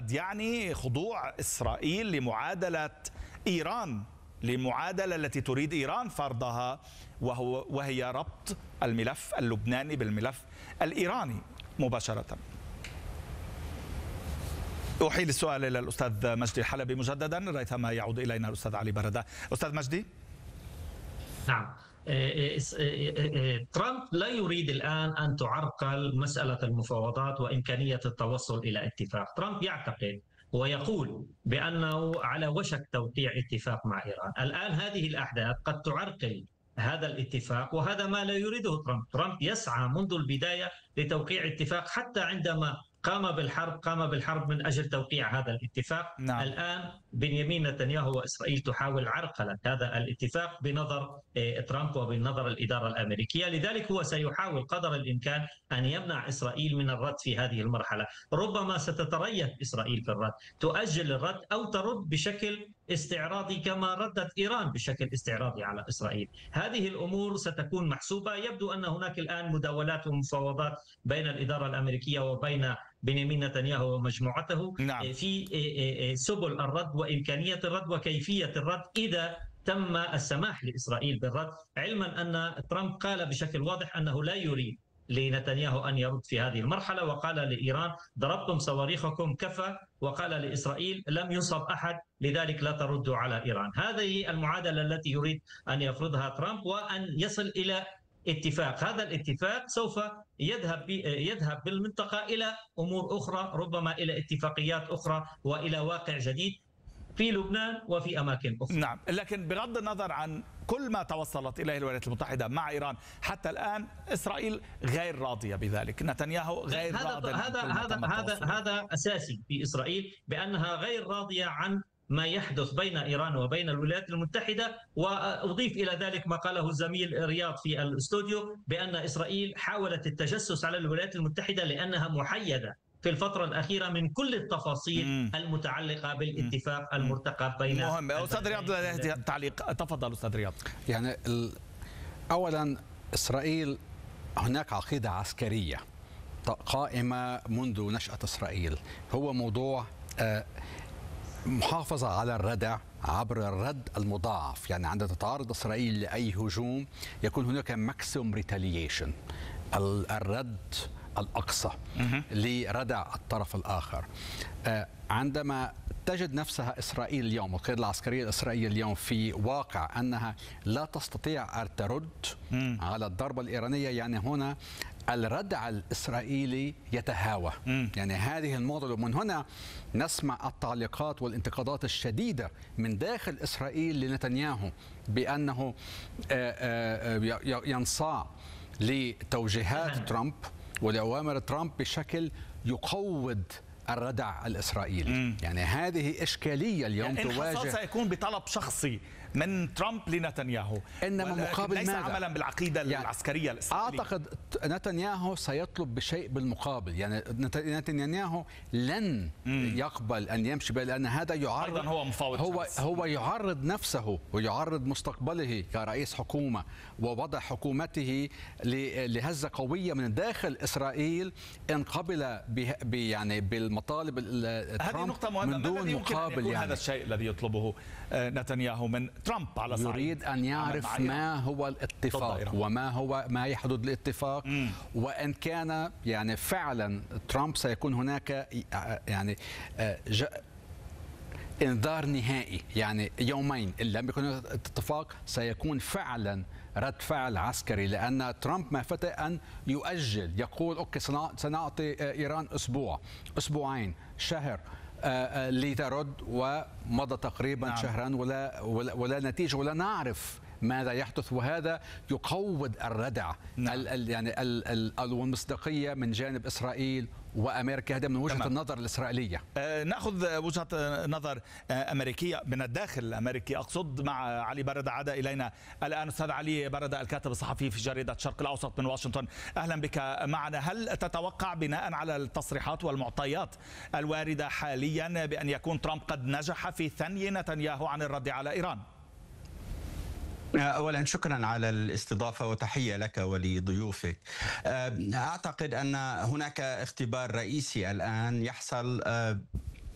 قد يعني خضوع إسرائيل لمعادلة إيران، للمعادلة التي تريد إيران فرضها، وهي ربط الملف اللبناني بالملف الإيراني مباشرة. أحيل السؤال إلى الأستاذ مجدي الحلبي مجددا ريثما يعود إلينا الأستاذ علي بردة. أستاذ مجدي. نعم، ترامب لا يريد الآن أن تعرقل مسألة المفاوضات وإمكانية التوصل إلى اتفاق. ترامب يعتقد ويقول بأنه على وشك توقيع اتفاق مع إيران. الآن هذه الأحداث قد تعرقل هذا الاتفاق، وهذا ما لا يريده ترامب. ترامب يسعى منذ البداية لتوقيع اتفاق، حتى عندما قام بالحرب من أجل توقيع هذا الاتفاق. نعم. الآن بنيامين نتنياهو وإسرائيل تحاول عرقلة هذا الاتفاق بنظر ترامب وبنظر الإدارة الأمريكية. لذلك هو سيحاول قدر الإمكان أن يمنع إسرائيل من الرد في هذه المرحلة. ربما ستتريث إسرائيل في الرد، تؤجل الرد أو ترد بشكل استعراضي كما ردت إيران بشكل استعراضي على إسرائيل. هذه الأمور ستكون محسوبة. يبدو أن هناك الآن مداولات ومفاوضات بين الإدارة الأمريكية وبين بنيامين نتنياهو ومجموعته. نعم. في سبل الرد وإمكانية الرد وكيفية الرد إذا تم السماح لإسرائيل بالرد، علما أن ترامب قال بشكل واضح أنه لا يريد لنتنياهو أن يرد في هذه المرحلة، وقال لإيران ضربتم صواريخكم كفى، وقال لإسرائيل لم يصب أحد لذلك لا تردوا على إيران. هذه المعادلة التي يريد أن يفرضها ترامب وأن يصل إلى اتفاق. هذا الاتفاق سوف يذهب بالمنطقة إلى أمور أخرى، ربما إلى اتفاقيات أخرى وإلى واقع جديد في لبنان وفي أماكن أخرى. نعم، لكن بغض النظر عن كل ما توصلت إليه الولايات المتحدة مع إيران حتى الآن، إسرائيل غير راضية بذلك، نتنياهو غير راض. هذا أساسي في إسرائيل، بأنها غير راضية عن ما يحدث بين إيران وبين الولايات المتحدة. وأضيف إلى ذلك ما قاله الزميل رياض في الاستوديو بأن إسرائيل حاولت التجسس على الولايات المتحدة لأنها محيدة في الفترة الأخيرة من كل التفاصيل المتعلقة بالاتفاق المرتقب بين. مهم. أستاذ رياض تعليق، تفضل أستاذ رياض. يعني أولا إسرائيل هناك عقيدة عسكرية قائمة منذ نشأة إسرائيل، هو موضوع محافظة على الردع عبر الرد المضاعف. يعني عندما تتعرض إسرائيل لأي هجوم يكون هناك ماكسيموم ريتاليشن، الرد الأقصى لردع الطرف الآخر. عندما تجد نفسها إسرائيل اليوم، القيادة العسكرية الإسرائيلية اليوم في واقع أنها لا تستطيع أن ترد على الضربة الإيرانية، يعني هنا الردع الإسرائيلي يتهاوى. يعني هذه النقطة، ومن هنا نسمع التعليقات والانتقادات الشديدة من داخل إسرائيل لنتنياهو بأنه ينصاع لتوجيهات ترامب ولأوامر ترامب بشكل يقوض الردع الإسرائيلي. يعني هذه إشكالية اليوم يعني تواجه. سيكون بطلب شخصي من ترامب لنتنياهو، إنما مقابل ليس ماذا؟ عملا بالعقيدة يعني العسكرية الإسرائيلية. أعتقد نتنياهو سيطلب بشيء بالمقابل. يعني نتنياهو لن يقبل أن يمشي، لأن هذا يعرض، أيضا هو مفاوض هو يعرض نفسه ويعرض مستقبله كرئيس حكومة ووضع حكومته لهزة قوية من داخل إسرائيل إن قبل يعني بالمطالب هذه نقطة مهمة من دون مقابل. يعني هذا الشيء الذي يطلبه نتنياهو من ترامب على صعيد يريد أن يعرف ما هو الاتفاق وما هو ما يحدد الاتفاق. وإن كان يعني فعلا ترامب سيكون هناك يعني انذار نهائي، يعني يومين إن لم يكن اتفاق سيكون فعلا رد فعل عسكري، لأن ترامب ما فتى أن يؤجل، يقول أوكي سنعطي إيران أسبوع، أسبوعين، شهر لترد، ومضى تقريبا شهران ولا نتيجة، ولا نعرف ماذا يحدث. وهذا يقوض الردع يعني والمصداقية من جانب إسرائيل وأمريكا. هذا من وجهة النظر الإسرائيلية. نأخذ وجهة نظر أمريكية من الداخل الأمريكي، أقصد مع علي بردة. عاد إلينا الآن أستاذ علي بردة، الكاتب الصحفي في جريدة الشرق الأوسط من واشنطن. أهلا بك معنا. هل تتوقع بناء على التصريحات والمعطيات الواردة حاليا بأن يكون ترامب قد نجح في ثني نتنياهو عن الرد على إيران؟ أولا شكرا على الاستضافة وتحية لك ولضيوفك. أعتقد أن هناك اختبار رئيسي الآن يحصل